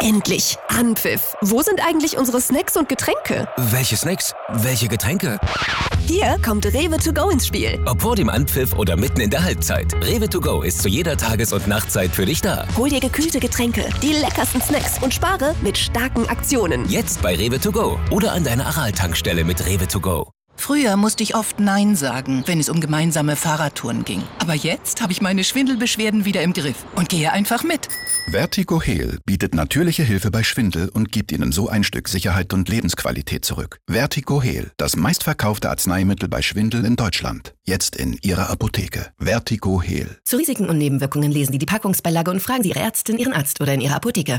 Endlich! Anpfiff! Wo sind eigentlich unsere Snacks und Getränke? Welche Snacks? Welche Getränke? Hier kommt Rewe to go ins Spiel. Ob vor dem Anpfiff oder mitten in der Halbzeit, Rewe to go ist zu jeder Tages- und Nachtzeit für dich da. Hol dir gekühlte Getränke, die leckersten Snacks und spare mit starken Aktionen. Jetzt bei Rewe to go oder an deiner Aral-Tankstelle mit Rewe to go. Früher musste ich oft Nein sagen, wenn es um gemeinsame Fahrradtouren ging. Aber jetzt habe ich meine Schwindelbeschwerden wieder im Griff und gehe einfach mit. Vertigo Heal bietet natürliche Hilfe bei Schwindel und gibt Ihnen so ein Stück Sicherheit und Lebensqualität zurück. Vertigo Heal, das meistverkaufte Arzneimittel bei Schwindel in Deutschland. Jetzt in Ihrer Apotheke. Vertigo Heal. Zu Risiken und Nebenwirkungen lesen Sie die Packungsbeilage und fragen Sie Ihre Ärztin, Ihren Arzt oder in Ihrer Apotheke.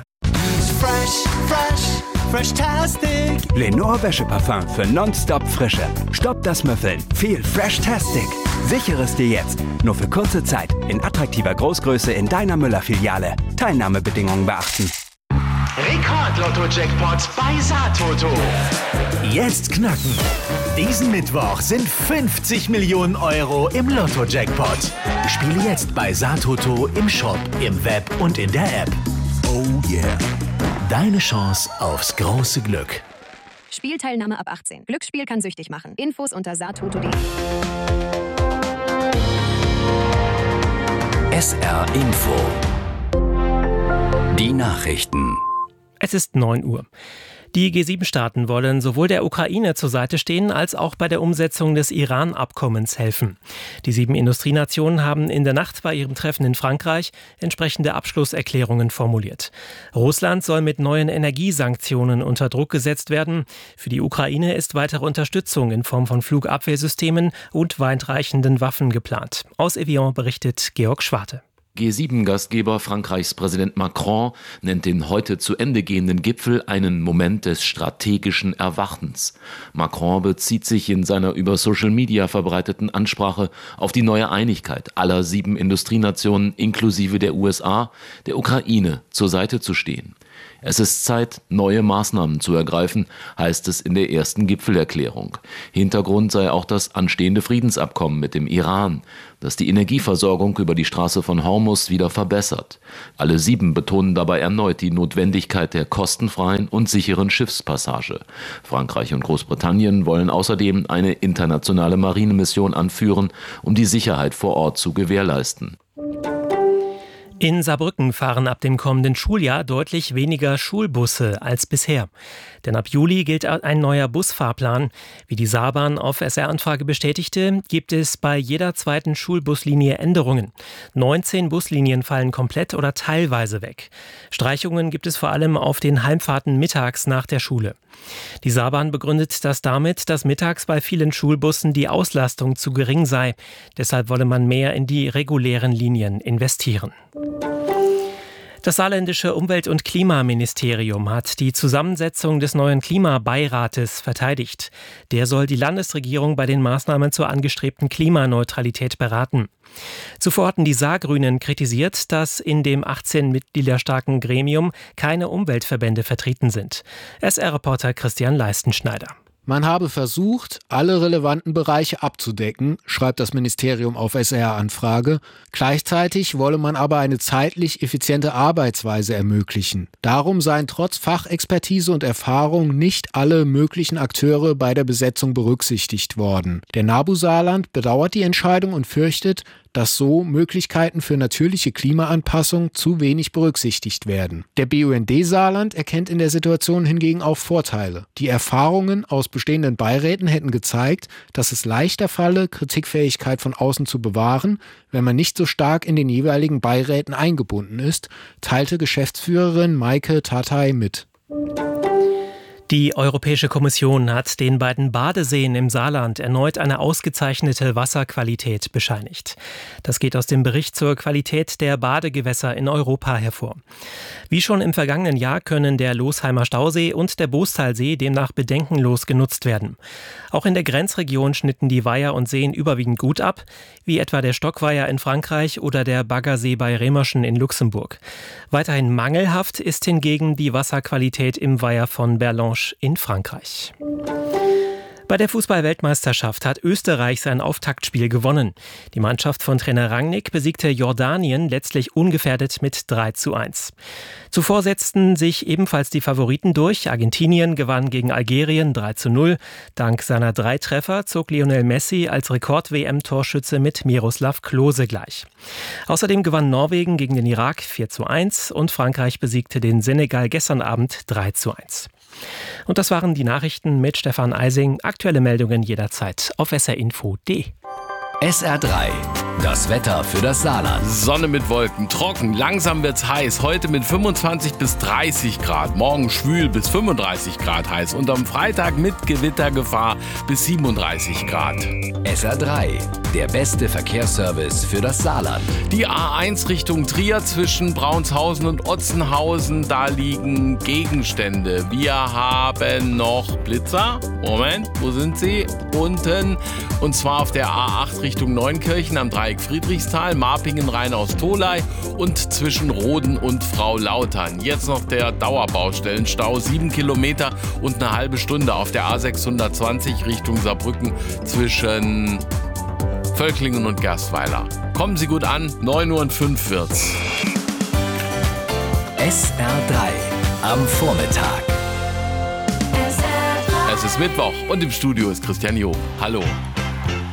Fresh-tastic. Lenore Wäscheparfum für nonstop Frische. Stopp das Müffeln. Viel Fresh-tastic. Sichere es dir jetzt. Nur für kurze Zeit. In attraktiver Großgröße in deiner Müller-Filiale. Teilnahmebedingungen beachten. Rekord-Lotto-Jackpot bei Satoto. Jetzt knacken. Diesen Mittwoch sind 50 Millionen Euro im Lotto-Jackpot. Spiele jetzt bei Satoto im Shop, im Web und in der App. Oh yeah. Deine Chance aufs große Glück. Spielteilnahme ab 18. Glücksspiel kann süchtig machen. Infos unter satoto.de. SR Info. Die Nachrichten. Es ist 9 Uhr. Die G7-Staaten wollen sowohl der Ukraine zur Seite stehen, als auch bei der Umsetzung des Iran-Abkommens helfen. Die 7 Industrienationen haben in der Nacht bei ihrem Treffen in Frankreich entsprechende Abschlusserklärungen formuliert. Russland soll mit neuen Energiesanktionen unter Druck gesetzt werden. Für die Ukraine ist weitere Unterstützung in Form von Flugabwehrsystemen und weitreichenden Waffen geplant. Aus Evian berichtet Georg Schwarte. G7-Gastgeber Frankreichs Präsident Macron nennt den heute zu Ende gehenden Gipfel einen Moment des strategischen Erwachens. Macron bezieht sich in seiner über Social Media verbreiteten Ansprache auf die neue Einigkeit aller 7 Industrienationen inklusive der USA, der Ukraine zur Seite zu stehen. Es ist Zeit, neue Maßnahmen zu ergreifen, heißt es in der ersten Gipfelerklärung. Hintergrund sei auch das anstehende Friedensabkommen mit dem Iran, das die Energieversorgung über die Straße von Hormuz wieder verbessert. Alle 7 betonen dabei erneut die Notwendigkeit der kostenfreien und sicheren Schiffspassage. Frankreich und Großbritannien wollen außerdem eine internationale Marinemission anführen, um die Sicherheit vor Ort zu gewährleisten. In Saarbrücken fahren ab dem kommenden Schuljahr deutlich weniger Schulbusse als bisher. Denn ab Juli gilt ein neuer Busfahrplan. Wie die Saarbahn auf SR-Anfrage bestätigte, gibt es bei jeder zweiten Schulbuslinie Änderungen. 19 Buslinien fallen komplett oder teilweise weg. Streichungen gibt es vor allem auf den Heimfahrten mittags nach der Schule. Die Saarbahn begründet das damit, dass mittags bei vielen Schulbussen die Auslastung zu gering sei. Deshalb wolle man mehr in die regulären Linien investieren. Das saarländische Umwelt- und Klimaministerium hat die Zusammensetzung des neuen Klimabeirates verteidigt. Der soll die Landesregierung bei den Maßnahmen zur angestrebten Klimaneutralität beraten. Zuvor hatten die Saargrünen kritisiert, dass in dem 18 Mitglieder starken Gremium keine Umweltverbände vertreten sind. SR-Reporter Christian Leistenschneider. Man habe versucht, alle relevanten Bereiche abzudecken, schreibt das Ministerium auf SR-Anfrage. Gleichzeitig wolle man aber eine zeitlich effiziente Arbeitsweise ermöglichen. Darum seien trotz Fachexpertise und Erfahrung nicht alle möglichen Akteure bei der Besetzung berücksichtigt worden. Der NABU Saarland bedauert die Entscheidung und fürchtet, dass so Möglichkeiten für natürliche Klimaanpassung zu wenig berücksichtigt werden. Der BUND Saarland erkennt in der Situation hingegen auch Vorteile. Die Erfahrungen aus bestehenden Beiräten hätten gezeigt, dass es leichter falle, Kritikfähigkeit von außen zu bewahren, wenn man nicht so stark in den jeweiligen Beiräten eingebunden ist, teilte Geschäftsführerin Maike Tatay mit. Die Europäische Kommission hat den beiden Badeseen im Saarland erneut eine ausgezeichnete Wasserqualität bescheinigt. Das geht aus dem Bericht zur Qualität der Badegewässer in Europa hervor. Wie schon im vergangenen Jahr können der Losheimer Stausee und der Bostalsee demnach bedenkenlos genutzt werden. Auch in der Grenzregion schnitten die Weiher und Seen überwiegend gut ab, wie etwa der Stockweiher in Frankreich oder der Baggersee bei Remerschen in Luxemburg. Weiterhin mangelhaft ist hingegen die Wasserqualität im Weiher von Berlange in Frankreich. Bei der Fußball-Weltmeisterschaft hat Österreich sein Auftaktspiel gewonnen. Die Mannschaft von Trainer Rangnick besiegte Jordanien letztlich ungefährdet mit 3:1. Zuvor setzten sich ebenfalls die Favoriten durch. Argentinien gewann gegen Algerien 3:0. Dank seiner 3 Treffer zog Lionel Messi als Rekord-WM-Torschütze mit Miroslav Klose gleich. Außerdem gewann Norwegen gegen den Irak 4:1 und Frankreich besiegte den Senegal gestern Abend 3:1. Und das waren die Nachrichten mit Stefan Eising. Aktuelle Meldungen jederzeit auf srinfo.de. SR3, das Wetter für das Saarland. Sonne mit Wolken, trocken, langsam wird's heiß. Heute mit 25 bis 30 Grad, morgen schwül bis 35 Grad heiß und am Freitag mit Gewittergefahr bis 37 Grad. SR3, der beste Verkehrsservice für das Saarland. Die A1 Richtung Trier zwischen Braunshausen und Otzenhausen, da liegen Gegenstände. Wir haben noch Blitzer. Moment, wo sind sie? Unten. Und zwar auf der A8 Richtung Neunkirchen am Dreieck Friedrichsthal, Marpingen rein aus Tholey und zwischen Roden und Frau Lautern. Jetzt noch der Dauerbaustellenstau, 7 Kilometer und eine halbe Stunde auf der A620 Richtung Saarbrücken zwischen Völklingen und Gerstweiler. Kommen Sie gut an, 9:05 wird's. SR3 am Vormittag. Es ist Mittwoch und im Studio ist Christian Joh. Hallo.